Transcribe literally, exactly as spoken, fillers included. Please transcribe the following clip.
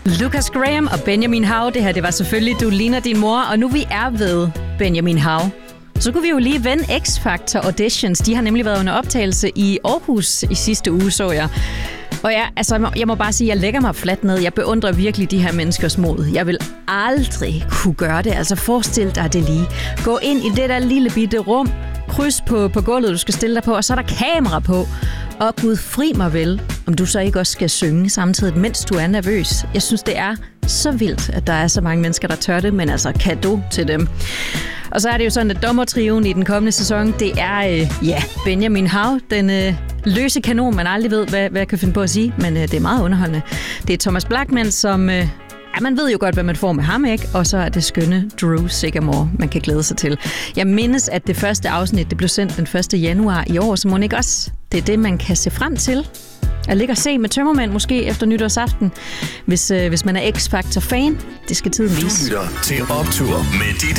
Lucas Graham og Benjamin Hav. Det her, det var selvfølgelig Du ligner din mor. Og nu vi er ved Benjamin Hav, så kunne vi jo lige vende X-Factor Auditions. De har nemlig været under optagelse i Aarhus i sidste uge, så jeg. Og ja, altså, jeg må bare sige, at jeg lægger mig fladt ned. Jeg beundrer virkelig de her menneskers mod. Jeg vil aldrig kunne gøre det. Altså, forestil dig det lige. Gå ind i det der lille bitte rum, kryds på, på gulvet, du skal stille dig på, og så er der kamera på. Og Gud fri mig vel, om du så ikke også skal synge samtidig, mens du er nervøs. Jeg synes, det er så vildt, at der er så mange mennesker, der tør det, men altså cadeau til dem. Og så er det jo sådan, at dommertrioen i den kommende sæson, det er, øh, ja, Benjamin Hav, den øh, løse kanon, man aldrig ved, hvad, hvad jeg kan finde på at sige, men øh, det er meget underholdende. Det er Thomas Blachman, som... Øh, Ja, man ved jo godt, hvad man får med ham, ikke? Og så er det skønne Drew Sigamore, man kan glæde sig til. Jeg mindes, at det første afsnit, det blev sendt den første januar i år, så må ikke også. Det er det, man kan se frem til. At ligge og se med tømmermænd, måske efter nytårsaften, hvis, øh, hvis man er X-Factor-fan. Det skal tiden vise. Du lytter til Optur med dit